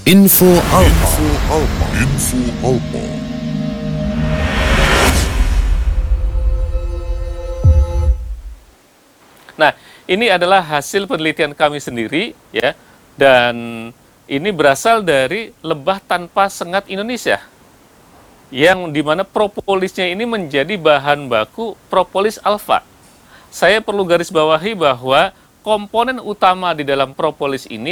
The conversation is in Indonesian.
Info Alpa. Info Alpa. Nah, ini adalah hasil penelitian kami sendiri, ya, dan ini berasal dari Lebah Tanpa Sengat Indonesia, yang dimana propolisnya ini menjadi bahan baku propolis alfa. Saya perlu garis bawahi bahwa komponen utama di dalam propolis ini